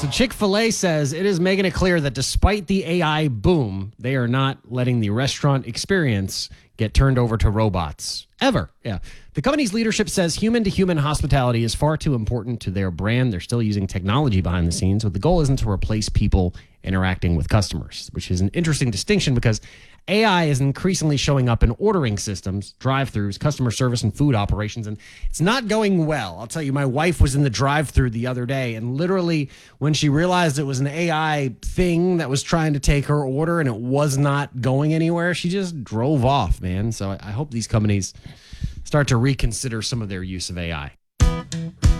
So Chick-fil-A says it is making it clear that despite the AI boom, they are not letting the restaurant experience get turned over to robots. Ever. Yeah. The company's leadership says human-to-human hospitality is far too important to their brand. They're still using technology behind the scenes, but the goal isn't to replace people interacting with customers, which is an interesting distinction because AI is increasingly showing up in ordering systems, drive-thrus, customer service, and food operations, and it's not going well. I'll tell you, my wife was in the drive-thru the other day, and literally when she realized it was an AI thing that was trying to take her order and it was not going anywhere, she just drove off, man. So I hope these companies start to reconsider some of their use of AI.